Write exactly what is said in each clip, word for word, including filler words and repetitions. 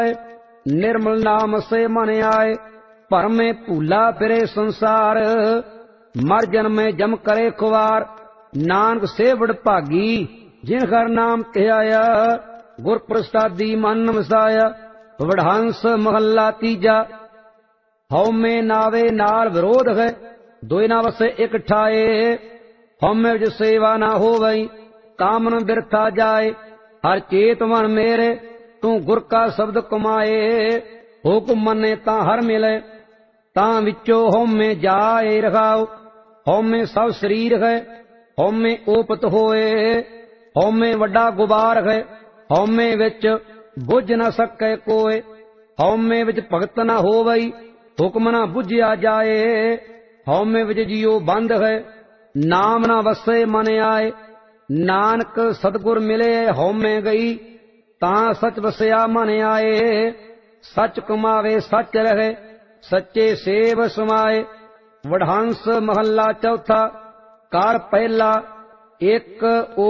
निर्मल नाम से मन आए, भरम में भूला फिरे संसार। मर जन्मे जम करे खुवार, नानक सेवड़ भागी जिन हर नाम ध्याया। गुर प्रसादी मन वसाया, वडहंस महला तीजा। हौमे नावे नाल विरोध है, दोय ना वसे एक ठाए। हौमे विच सेवा ना होवई, कामन बिरथा जाए। हर चेत मन मेरे, तू गुर का शब्द कमाए। हुक्म मने ता हर मिले, तां विचो हौमे जाए रखाओ। हौमे सब शरीर है, हौमे ओपत होए। हौमे वड्डा गुबार है, हौमे विच बुझ न सके कोय। हौमे विच भगत न होवई, हुक्म न बुझिया जाए। हौमे विच जियो बंद है, नाम न वसे मन आए। नानक सतगुर मिले हौमे गई, तां सच वसया मन आए। सच कमावे सच रहे, सच्चे सेव समाए। वडहंस महला चौथा। कार पहला एक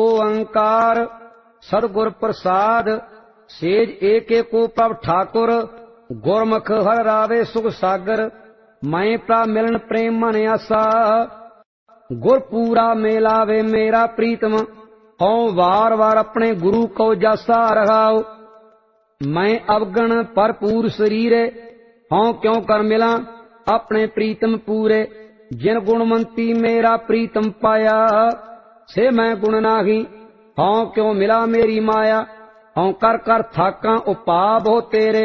ओंकार, सतगुर प्रसाद। सेज एक एको प्रभ ठाकुर, गुरमुख हर रावे सुख सागर। मैं प्रा मिलन प्रेम मन आसा, गुर पूरा मेलावे मेरा प्रीतम। हूँ वार वार अपने गुरु को जासा रहाओ। मैं अवगण भरपूर शरीरे, हूँ क्यों कर मिला अपने प्रीतम पूरे। जिन गुणवंती मेरा प्रीतम पाया, से मैं गुण नाही, हूँ क्यों मिला मेरी माया। हूँ कर कर थाका उपाप हो तेरे,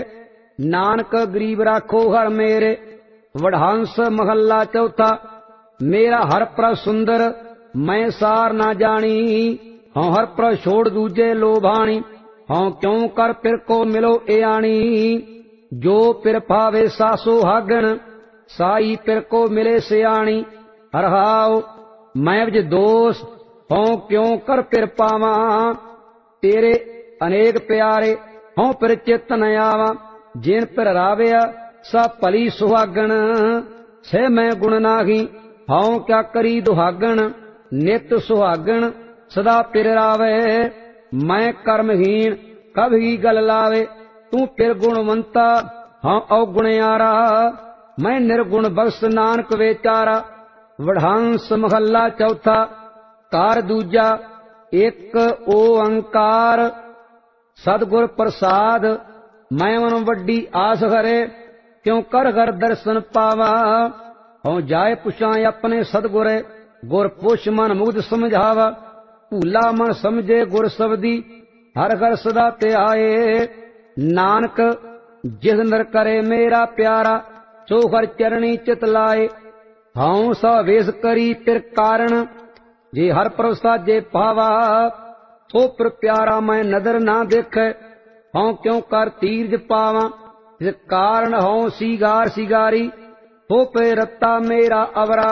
नानक गरीब राखो हर मेरे। वडहंस महला चौथा। मेरा हर प्र सुंदर, मैं सार ना जानी। हूँ हर प्र छोड़ दूजे लोभानी, हूँ क्यों कर पिर को मिलो एआनी। जो पिर पावे सासो हागण, साई पिर को मिले सियाणी। हरहाओ मैं विच दोष, हूँ क्यों कर पिर पावा। तेरे अनेक प्यारे, हूँ पिर चित न आवा। जिन पिर रावया सा भली सुहागण, से मैं गुण नाही, हूँ क्या करी दुहागण। नित सुहागण सदा पिर रावे, मैं कर्महीन कभी गल लावे। तू पिर गुणवंता, हूँ अवगुणयारा। मैं निर्गुण बख्श नानक वेचारा। वडहंस महला चौथा। कार दूजा एक ओंकार, सतगुर प्रसाद। मैं मन वड्डी आस हरे, क्यों कर घर दर्शन पावा। हूँ जाए पुछा अपने सतगुरे, गुर पुछ मन मुग्ध समझावा। भूला मन समझे गुर शब्दी, हर घर सदा ते आए। नानक जिस नर करे मेरा प्यारा, सो हर चरणी चित लाए। हूँ सवेश करी तिर कारण, जे हर प्रसाद जे पावा। सो पर प्यारा मैं नदर ना देखे, हूँ क्यों कर तीर्ज पावा। जिस कारण हूँ सीगार सिगारी, हो पे रत्ता मेरा अवरा।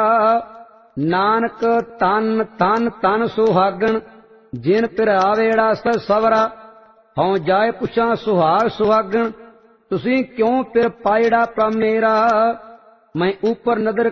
नानक तन तन तन सुहागण, जिन पिर आवेड़ा स सवरा। हूँ जाए पुछा सुहाग सुहागण, तुसी क्यों पिर पायड़ा प्र मेरा। मैं ऊपर नदर